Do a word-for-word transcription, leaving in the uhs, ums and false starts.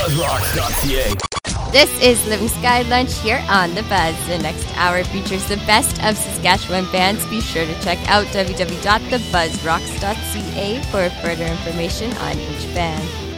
buzzrocks dot c a. This is Living Sky Lunch here on The Buzz. The next hour features the best of Saskatchewan bands. Be sure to check out w w w dot the buzz rocks dot c a for further information on each band.